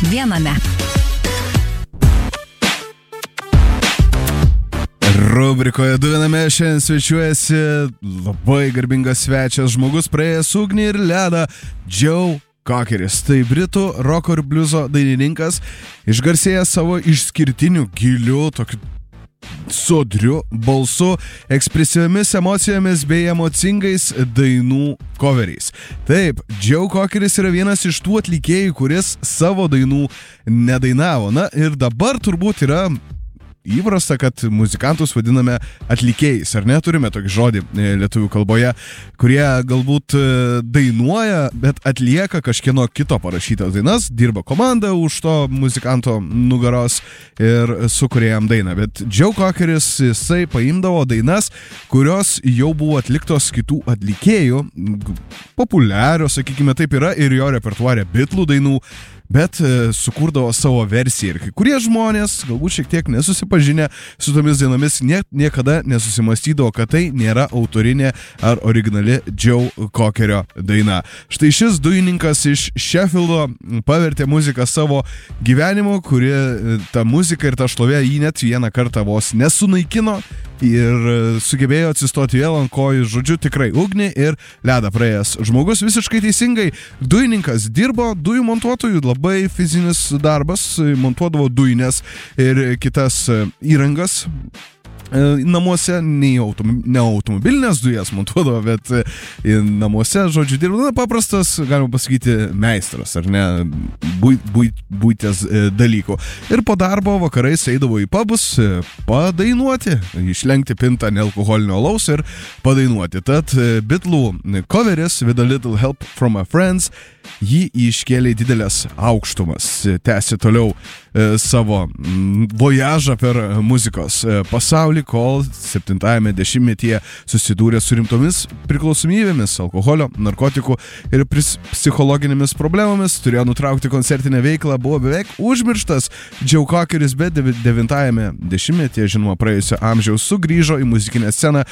viename. Rubrikoje Du viename šiandien svečiuojasi labai garbingas svečias, žmogus praėjęs ugnį ir ledą, Joe Cockeris. Tai britų roko ir bliuzo dainininkas, išgarsėjęs savo išskirtiniu, giliu, tokiu sodriu balsu, ekspresyviomis emocijomis bei emocingais dainų coveriais. Taip, Joe Cockeris yra vienas iš tų atlikėjų, kuris savo dainų nedainavo. Na ir dabar turbūt yra įprasta, kad muzikantus vadiname atlikėjais, ar ne? Turime tokį žodį lietuvių kalboje, kurie galbūt dainuoja, bet atlieka kažkieno kito parašytas dainas, dirba komanda už to muzikanto nugaros ir sukuria jam dainą. Bet Joe Cockeris, jisai paimdavo dainas, kurios jau buvo atliktos kitų atlikėjų, populiarios, sakykime, taip yra ir jo repertuare Beatlų dainų, bet sukurdavo savo versiją. Ir kai kurie žmonės, galbūt šiek tiek nesusipažinę su tomis dainomis, niekada nesusimastydavo, kad tai nėra autorinė ar originali Joe Cockerio daina. Štai šis dainininkas iš Sheffieldo pavertė muziką savo gyvenimu, kuri ta muzika ir ta šlovė jį net vieną kartą vos nesunaikino ir sugebėjo atsistoti vėl ant kojų, žodžiu, tikrai ugnį ir ledą praėjęs žmogus. Visiškai teisingai, dujininkas dirbo dujų montuotojų, labai fizinis darbas, montuodavo dujines ir kitas įrangas namuose, ne automobilinės dujas montuodavo, bet namuose, žodžiu, dirbo, paprastas, galima pasakyti, meistras, ar ne, buitės dalykų. Ir po darbo vakarais eidavo į pubus padainuoti, išlenkti pintą nealkoholinio alaus ir padainuoti. Tad Beatlų coveris With a Little Help from My Friends jį iškėlė į didelės aukštumas, tęsė toliau savo vojažą per muzikos pasaulį, kol 70-ame dešimtmetyje susidūrė su rimtomis priklausomybėmis, alkoholio, narkotikų ir psichologinėmis problemomis, turėjo nutraukti koncertinę veiklą, buvo beveik užmirštas. Joe Cockeris, bet 9-ame dešimtmetyje, žinoma, praėjusio amžiaus sugrįžo į muzikinę sceną